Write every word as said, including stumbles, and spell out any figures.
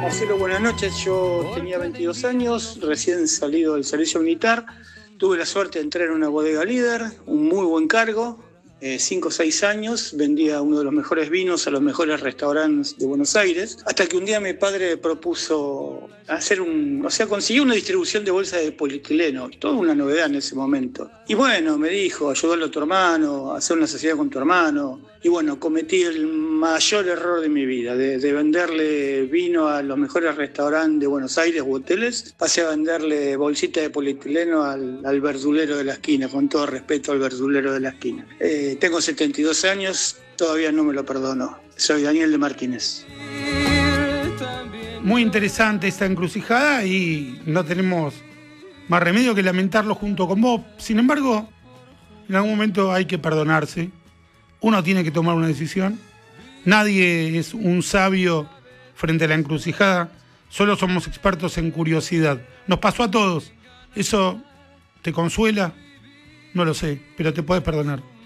Marcelo, buenas noches. Yo tenía veintidós años, recién salido del servicio militar. Tuve la suerte de entrar en una bodega líder, un muy buen cargo. cinco o seis años, vendía uno de los mejores vinos a los mejores restaurantes de Buenos Aires, hasta que un día mi padre propuso hacer un, o sea, consiguió una distribución de bolsas de polietileno, toda una novedad en ese momento. Y bueno, me dijo, ayudarle a tu hermano, hacer una sociedad con tu hermano. Y bueno, cometí el mayor error de mi vida, de, de venderle vino a los mejores restaurantes de Buenos Aires u hoteles, pasé a venderle bolsita de polietileno al, al verdulero de la esquina, con todo respeto al verdulero de la esquina. Eh, tengo setenta y dos años, todavía no me lo perdono. Soy Daniel de Martínez. Muy interesante esta encrucijada y no tenemos más remedio que lamentarlo junto con vos. Sin embargo, en algún momento hay que perdonarse. Uno tiene que tomar una decisión. Nadie es un sabio frente a la encrucijada. Solo somos expertos en curiosidad. Nos pasó a todos. ¿Eso te consuela? No lo sé, pero te puedes perdonar.